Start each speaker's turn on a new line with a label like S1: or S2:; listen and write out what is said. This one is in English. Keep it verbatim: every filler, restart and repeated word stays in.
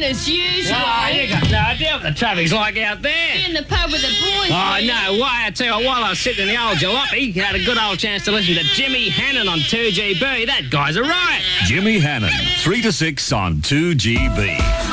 S1: as usual.
S2: Oh, you got no idea what the traffic's like out there.
S1: In the pub with the boys.
S2: Oh,
S1: really.
S2: no way. I tell you, while I was sitting in the old jalopy, had a good old chance to listen to Jimmy Hannon on two G B. That guy's a riot.
S3: Jimmy Hannon, three to six on two G B.